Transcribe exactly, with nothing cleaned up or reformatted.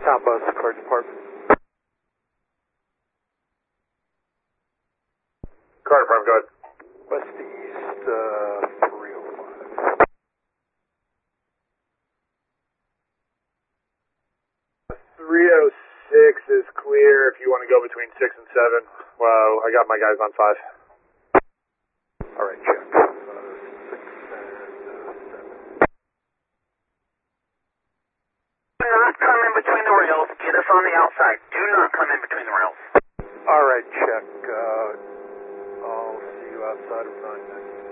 Town bus, car department. Car department, go ahead. West to east, uh, three oh five. three oh six is clear if you want to go between six and seven. Well, I got my guys on five. All right, check. Uh, six and uh, seven. Do not come in between the rails. Get us on the outside. Do not come in between the rails. All right, check. Uh, I'll see you outside of nine minutes.